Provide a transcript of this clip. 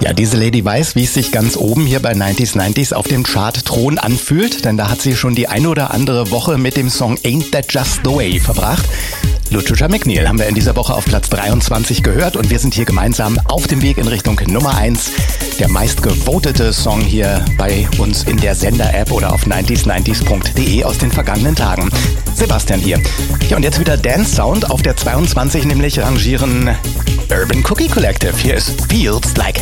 Ja, diese Lady weiß, wie es sich ganz oben hier bei 90s auf dem Chart-Thron anfühlt, denn da hat sie schon die eine oder andere Woche mit dem Song Ain't That Just The Way verbracht. Lucia McNeil haben wir in dieser Woche auf Platz 23 gehört und wir sind hier gemeinsam auf dem Weg in Richtung Nummer 1. Der meistgevotete Song hier bei uns in der Sender-App oder auf 90s90s.de aus den vergangenen Tagen. Sebastian hier. Ja, und jetzt wieder Dance Sound. Auf der 22 nämlich rangieren Urban Cookie Collective. Hier ist Feels Like